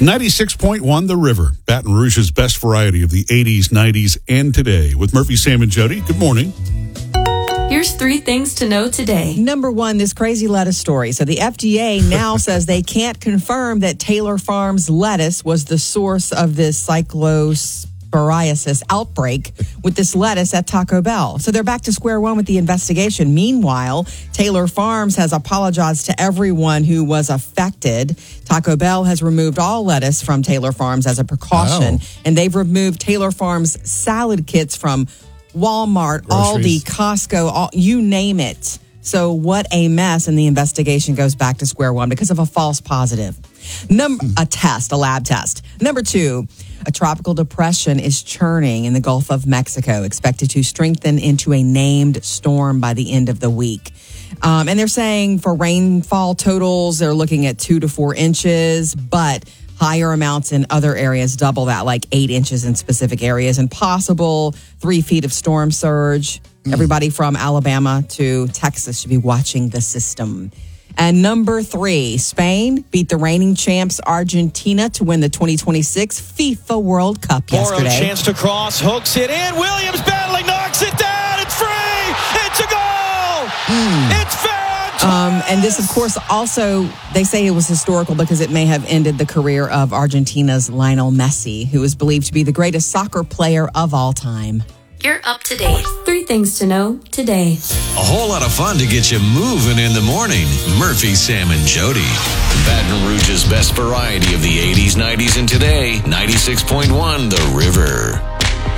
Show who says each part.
Speaker 1: 96.1 The River, Baton Rouge's best variety of the 80s, 90s, and today. With Murphy, Sam, and Jody. Good morning.
Speaker 2: Here's 3 things to know today.
Speaker 3: Number 1, this crazy lettuce story. So the FDA now says they can't confirm that Taylor Farms lettuce was the source of this cyclosporiasis outbreak with this lettuce at Taco Bell. So they're back to square one with the investigation. Meanwhile, Taylor Farms has apologized to everyone who was affected. Taco Bell has removed all lettuce from Taylor Farms as a precaution, and they've removed Taylor Farms salad kits from Walmart,
Speaker 1: Groceries.
Speaker 3: Aldi, Costco, you name it. So what a mess, and the investigation goes back to square one because of a false positive. A lab test. Number 2, a tropical depression is churning in the Gulf of Mexico, expected to strengthen into a named storm by the end of the week. And they're saying for rainfall totals, they're looking at 2 to 4 inches, but higher amounts in other areas, double that, like 8 inches in specific areas, and possible 3 feet of storm surge. Everybody from Alabama to Texas should be watching the system. And number 3, Spain beat the reigning champs Argentina to win the 2026 FIFA World Cup yesterday.
Speaker 4: Morrow, chance to cross, hooks it in. Williams battling, knocks it down. It's free. It's a goal. It's fair.
Speaker 3: And this, of course, also, they say it was historical because it may have ended the career of Argentina's Lionel Messi, who is believed to be the greatest soccer player of all time.
Speaker 2: You're up to date. 3 things to know today.
Speaker 5: A whole lot of fun to get you moving in the morning. Murphy, Sam, and Jody. Baton Rouge's best variety of the 80s, 90s, and today. 96.1 The River.